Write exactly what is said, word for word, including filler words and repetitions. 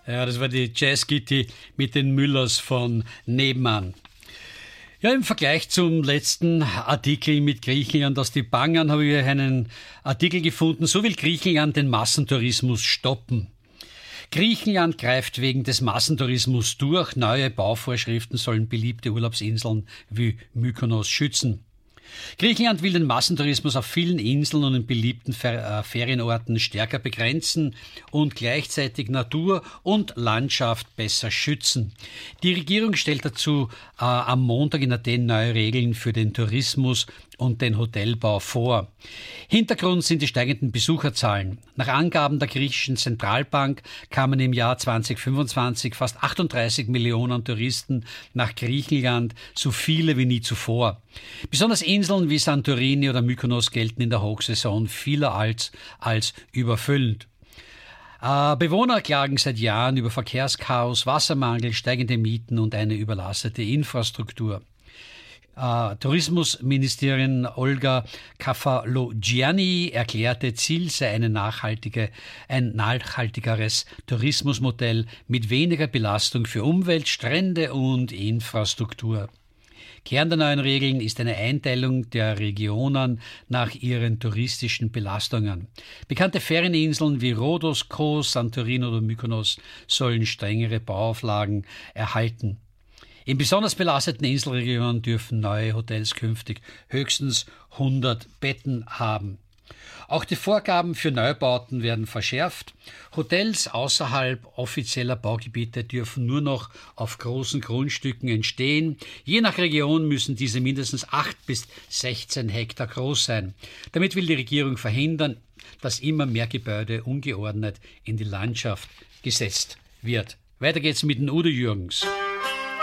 Ja, das war die Jazz-Gitti mit den Müllers von nebenan. Ja, im Vergleich zum letzten Artikel mit Griechenland aus die Bangern habe ich einen Artikel gefunden. So will Griechenland den Massentourismus stoppen. Griechenland greift wegen des Massentourismus durch. Neue Bauvorschriften sollen beliebte Urlaubsinseln wie Mykonos schützen. Griechenland will den Massentourismus auf vielen Inseln und in beliebten Ferienorten stärker begrenzen und gleichzeitig Natur und Landschaft besser schützen. Die Regierung stellt dazu äh, am Montag in Athen neue Regeln für den Tourismus und den Hotelbau vor. Hintergrund sind die steigenden Besucherzahlen. Nach Angaben der griechischen Zentralbank kamen im Jahr zweitausendfünfundzwanzig fast achtunddreißig Millionen Touristen nach Griechenland, so viele wie nie zuvor. Besonders Inseln wie Santorini oder Mykonos gelten in der Hochsaison vielerorts als überfüllend. Äh, Bewohner klagen seit Jahren über Verkehrschaos, Wassermangel, steigende Mieten und eine überlastete Infrastruktur. Uh, Tourismusministerin Olga Kafalogianni erklärte, Ziel sei eine nachhaltige, ein nachhaltigeres Tourismusmodell mit weniger Belastung für Umwelt, Strände und Infrastruktur. Kern der neuen Regeln ist eine Einteilung der Regionen nach ihren touristischen Belastungen. Bekannte Ferieninseln wie Rhodos, Kos, Santorini oder Mykonos sollen strengere Bauauflagen erhalten. In besonders belasteten Inselregionen dürfen neue Hotels künftig höchstens hundert Betten haben. Auch die Vorgaben für Neubauten werden verschärft. Hotels außerhalb offizieller Baugebiete dürfen nur noch auf großen Grundstücken entstehen. Je nach Region müssen diese mindestens acht bis sechzehn Hektar groß sein. Damit will die Regierung verhindern, dass immer mehr Gebäude ungeordnet in die Landschaft gesetzt wird. Weiter geht's mit dem Udo Jürgens.